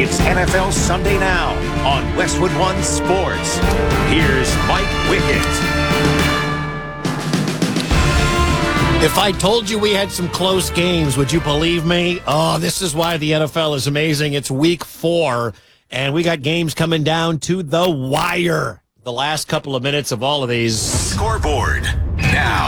It's NFL Sunday Now on Westwood One Sports. Here's Mike Wickett. If I told you we had some close games, would you believe me? Oh, this is why the NFL is amazing. It's week 4, and we got games coming down to the wire. The last couple of minutes of all of these. Scoreboard now.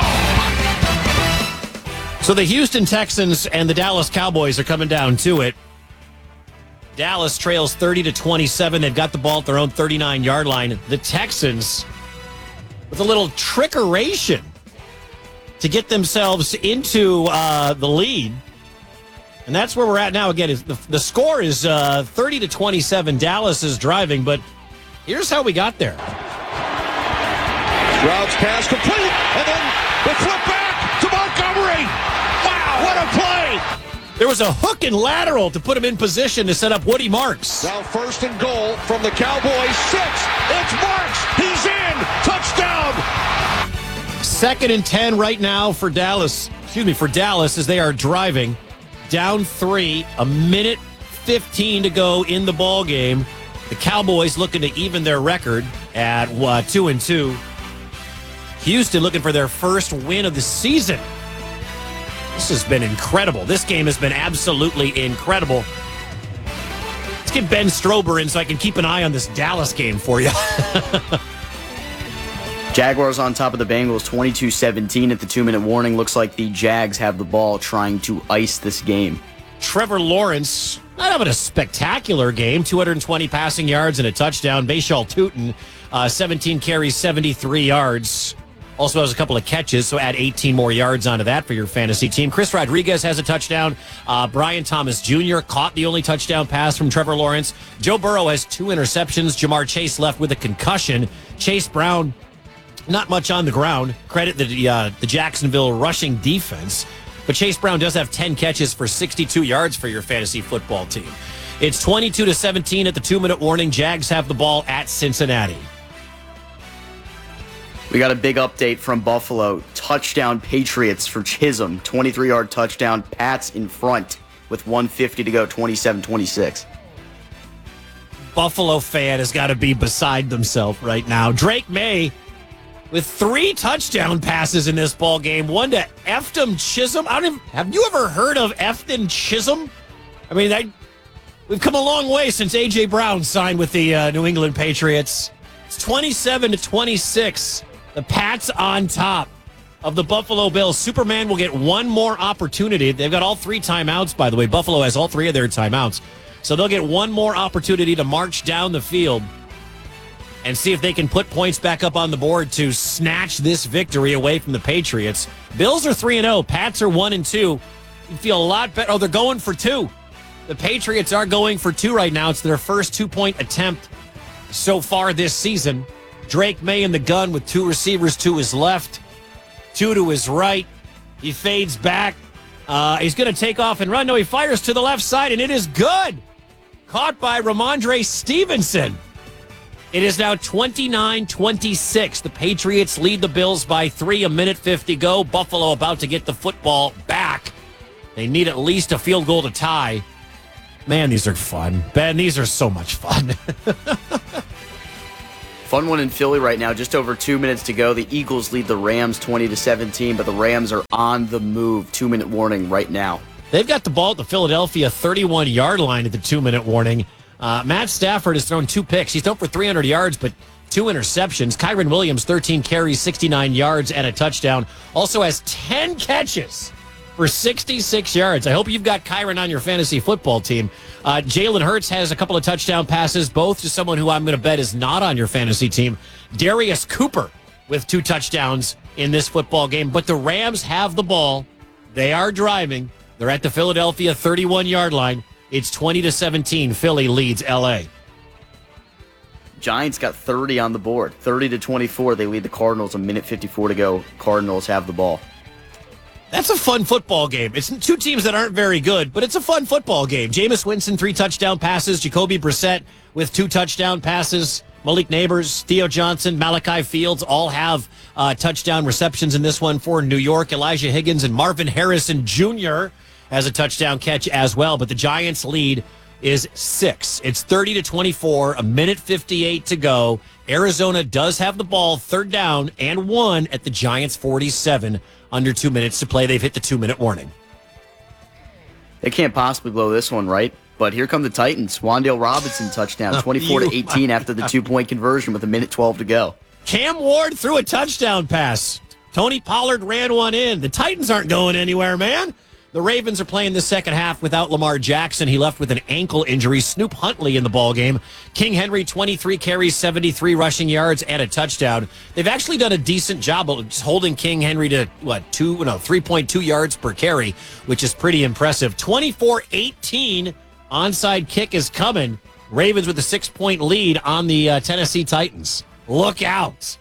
So the Houston Texans and the Dallas Cowboys are coming down to it. Dallas trails 30-27. They've got the ball at their own 39-yard line. The Texans, with a little trickeration to get themselves into the lead. And that's where we're at now. Again, the score is 30-27. Dallas is driving, but here's how we got there. Stroud's pass complete, and then the flip back to Montgomery. Wow, what a play! There was a hook and lateral to put him in position to set up Woody Marks. Now first and goal from the Cowboys 6. It's Marks. He's in. Touchdown. 2nd and 10 right now for Dallas. For Dallas as they are driving. Down 3, a minute 15 to go in the ball game. The Cowboys looking to even their record at 2-2. Houston looking for their first win of the season. This has been incredible. This game has been absolutely incredible. Let's get Ben Strober in so I can keep an eye on this Dallas game for you. Jaguars on top of the Bengals 22-17 at the 2-minute warning. Looks like the Jags have the ball trying to ice this game. Trevor Lawrence, not having a spectacular game. 220 passing yards and a touchdown. Bashal Tutin, 17 carries, 73 yards. Also has a couple of catches, so add 18 more yards onto that for your fantasy team. Chris Rodriguez has a touchdown. Brian Thomas Jr. caught the only touchdown pass from Trevor Lawrence. Joe Burrow has 2 interceptions. Jamar Chase left with a concussion. Chase Brown, not much on the ground. Credit the Jacksonville rushing defense. But Chase Brown does have 10 catches for 62 yards for your fantasy football team. It's 22-17 at the 2-minute warning. Jags have the ball at Cincinnati. We got a big update from Buffalo. Touchdown Patriots for Chisholm. 23-yard touchdown. Pats in front with 1:50 to go. 27-26. Buffalo fan has got to be beside themselves right now. Drake May with 3 touchdown passes in this ball game. One to Efton Chisholm. Have you ever heard of Efton Chisholm? I mean, we've come a long way since A.J. Brown signed with the New England Patriots. It's 27-26. The Pats on top of the Buffalo Bills. Superman will get one more opportunity. They've got all 3 timeouts, by the way. Buffalo has all 3 of their timeouts. So they'll get one more opportunity to march down the field and see if they can put points back up on the board to snatch this victory away from the Patriots. Bills are 3-0. Pats are 1-2. You feel a lot better. Oh, they're going for 2. The Patriots are going for 2 right now. It's their first 2-point attempt so far this season. Drake May in the gun with 2 receivers to his left, 2 to his right. He fades back. He's going to take off and run. No, he fires to the left side, and it is good. Caught by Ramondre Stevenson. It is now 29-26. The Patriots lead the Bills by 3, a minute 50 go. Buffalo about to get the football back. They need at least a field goal to tie. Man, these are fun. Ben, these are so much fun. Fun one in Philly right now. Just over 2 minutes to go. The Eagles lead the Rams 20-17, but the Rams are on the move. 2-minute warning right now. They've got the ball at the Philadelphia 31-yard line at the 2-minute warning. Matt Stafford has thrown 2 picks. He's thrown for 300 yards, but 2 interceptions. Kyren Williams, 13 carries, 69 yards, and a touchdown. Also has 10 catches for 66 yards. I hope you've got Kyren on your fantasy football team. Jalen Hurts has a couple of touchdown passes, both to someone who I'm going to bet is not on your fantasy team. Darius Cooper with 2 touchdowns in this football game. But the Rams have the ball. They are driving. They're at the Philadelphia 31-yard line. It's 20-17. Philly leads L.A. Giants got 30 on the board. 30-24. They lead the Cardinals. A minute 54 to go. Cardinals have the ball. That's a fun football game. It's 2 teams that aren't very good, but it's a fun football game. Jameis Winston, 3 touchdown passes. Jacoby Brissett with 2 touchdown passes. Malik Neighbors, Theo Johnson, Malachi Fields all have touchdown receptions in this one for New York. Elijah Higgins and Marvin Harrison Jr. has a touchdown catch as well. But the Giants lead is 6. It's 30-24, a minute 58 to go. Arizona does have the ball, 3rd down and 1 at the Giants' 47, under 2 minutes to play. They've hit the 2-minute warning. They can't possibly blow this one, right? But here come the Titans. Wan'Dale Robinson touchdown, 24-18 after the 2-point conversion with a minute 12 to go. Cam Ward threw a touchdown pass. Tony Pollard ran one in. The Titans aren't going anywhere, man. The Ravens are playing the second half without Lamar Jackson. He left with an ankle injury. Snoop Huntley in the ballgame. King Henry, 23 carries, 73 rushing yards, and a touchdown. They've actually done a decent job of holding King Henry to, 3.2 yards per carry, which is pretty impressive. 24-18, onside kick is coming. Ravens with a 6-point lead on the Tennessee Titans. Look out.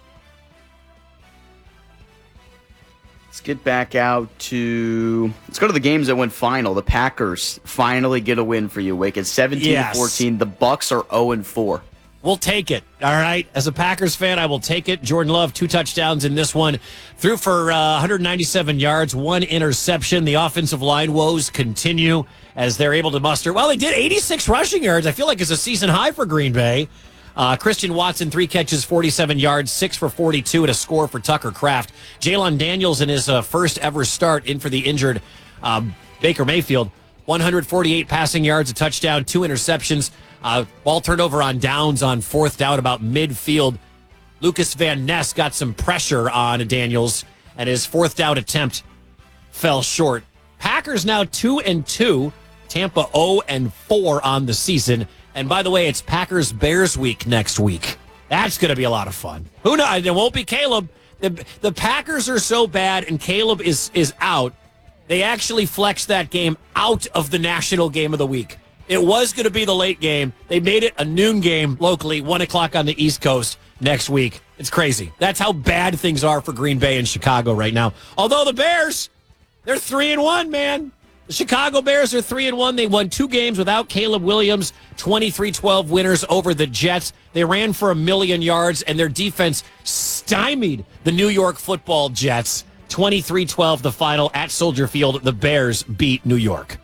Let's get back out to... Let's go to the games that went final. The Packers finally get a win for you, Wick. It's 17-14. The Bucks are 0-4. We'll take it. All right. As a Packers fan, I will take it. Jordan Love, 2 touchdowns in this one. Threw for 197 yards, 1 interception. The offensive line woes continue as they're able to muster. Well, they did 86 rushing yards. I feel like it's a season high for Green Bay. Christian Watson, 3 catches, 47 yards, 6 for 42, and a score for Tucker Kraft. Jalen Daniels in his first ever start in for the injured Baker Mayfield. 148 passing yards, a touchdown, 2 interceptions. Ball turned over on downs on 4th down about midfield. Lucas Van Ness got some pressure on Daniels, and his 4th down attempt fell short. Packers now 2-2. Tampa 0-4 on the season. And by the way, it's Packers-Bears week next week. That's going to be a lot of fun. Who knows? It won't be Caleb. The Packers are so bad, and Caleb is out. They actually flexed that game out of the national game of the week. It was going to be the late game. They made it a noon game locally, 1 o'clock on the East Coast next week. It's crazy. That's how bad things are for Green Bay and Chicago right now. Although the Bears, they're 3-1, man. The Chicago Bears are 3-1. They won 2 games without Caleb Williams, 23-12 winners over the Jets. They ran for 1,000,000 yards, and their defense stymied the New York Football Jets. 23-12 the final at Soldier Field. The Bears beat New York.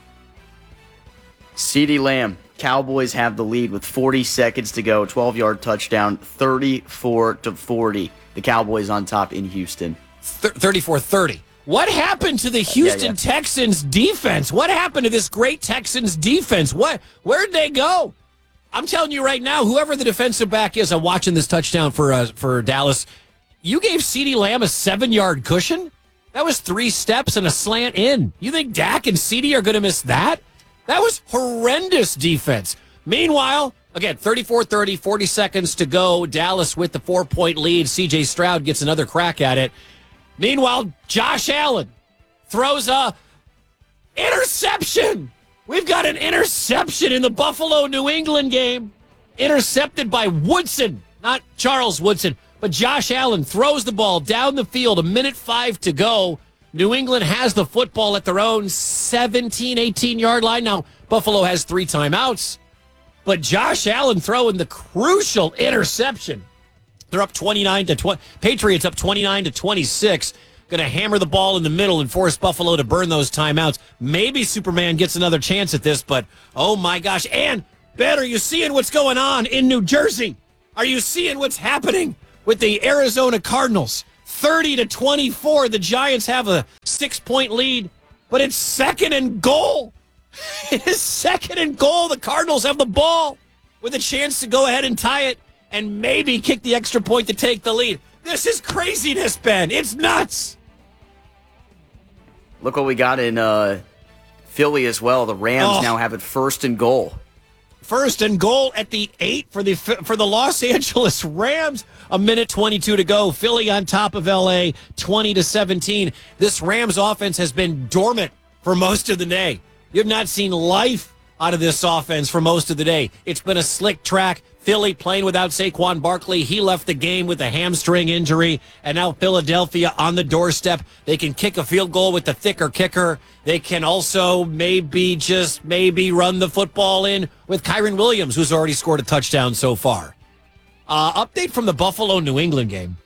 CeeDee Lamb, Cowboys have the lead with 40 seconds to go. 12-yard touchdown, 34-40. The Cowboys on top in Houston. 34-30. What happened to the Houston Texans defense? What happened to this great Texans defense? Where'd they go? I'm telling you right now, whoever the defensive back is, I'm watching this touchdown for Dallas. You gave CeeDee Lamb a 7-yard cushion? That was 3 steps and a slant in. You think Dak and CeeDee are going to miss that? That was horrendous defense. Meanwhile, again, 34-30, 40 seconds to go. Dallas with the 4-point lead. C.J. Stroud gets another crack at it. Meanwhile, Josh Allen throws a interception. We've got an interception in the Buffalo-New England game. Intercepted by Woodson, not Charles Woodson, but Josh Allen throws the ball down the field, 1:05 to go. New England has the football at their own 17, 18-yard line. Now, Buffalo has 3 timeouts, but Josh Allen throwing the crucial interception. They're up 29-20. Patriots up 29-26. Going to hammer the ball in the middle and force Buffalo to burn those timeouts. Maybe Superman gets another chance at this, but oh my gosh. And Ben, are you seeing what's going on in New Jersey? Are you seeing what's happening with the Arizona Cardinals? 30-24. The Giants have a 6-point lead, but it's 2nd and goal. It is 2nd and goal. The Cardinals have the ball with a chance to go ahead and tie it and maybe kick the extra point to take the lead. This is craziness, Ben. It's nuts. Look what we got in Philly as well. The Rams now have it 1st and goal. 1st and goal at the 8 for the Los Angeles Rams. 1:22 to go. Philly on top of L.A. 20-17. This Rams offense has been dormant for most of the day. You have not seen life out of this offense for most of the day. It's been a slick track. Philly playing without Saquon Barkley. He left the game with a hamstring injury, and now Philadelphia on the doorstep. They can kick a field goal with the thicker kicker. They can also maybe run the football in with Kyren Williams, who's already scored a touchdown so far. Update from the Buffalo-New England game.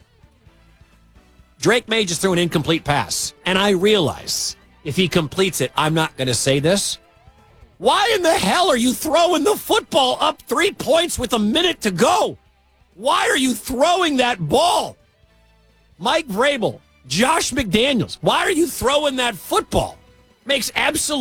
Drake May just threw an incomplete pass, and I realize if he completes it, I'm not going to say this, Why in the hell are you throwing the football up 3 points with a minute to go? Why are you throwing that ball? Mike Vrabel, Josh McDaniels, why are you throwing that football? Makes absolute